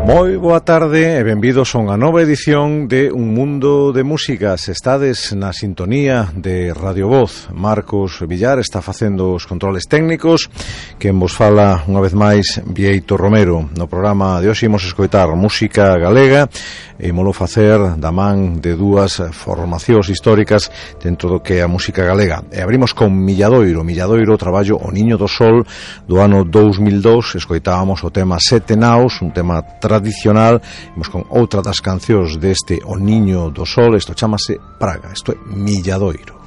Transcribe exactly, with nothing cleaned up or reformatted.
Moi boa tarde e benvidos a unha nova edición de Un Mundo de Músicas. Estades na sintonía de Radio Voz. Marcos Villar está facendo os controles técnicos. Quen vos fala unha vez máis, Bieito Romero. No programa de hoxe imos escoitar música galega e imolo facer da man de dúas formacións históricas dentro do que é a música galega. E abrimos con Milladoiro. Milladoiro, traballo O Niño do Sol do ano dous mil dous. Escoitábamos o tema Sete Naos, un tema tradicional. Imos con outra das cancións deste O Niño do Sol. Isto chamase Praga, isto é Milladoiro.